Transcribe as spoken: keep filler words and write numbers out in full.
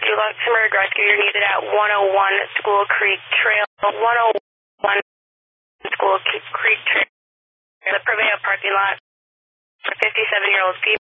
rescue. Luxembourg Rescue, you're needed at one oh one School Creek Trail. one oh one School Creek Trail. The Prevea parking lot for fifty-seven-year-old female.